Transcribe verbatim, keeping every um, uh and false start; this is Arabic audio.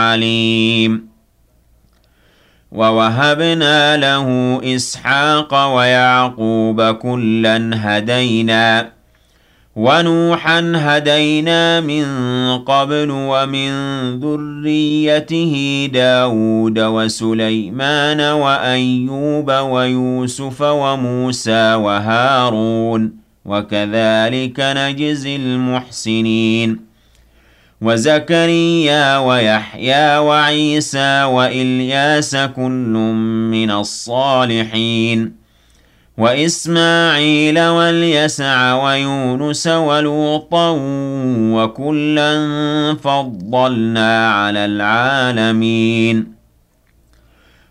عليم. ووهبنا له إسحاق ويعقوب كلا هدينا ونوحا هدينا من قبل ومن ذريته داود وسليمان وأيوب ويوسف وموسى وهارون وكذلك نجزي المحسنين. وزكريا ويحيى وعيسى وإلياس كل من الصالحين وإسماعيل واليسع ويونس ولوطا وكلا فضلنا على العالمين.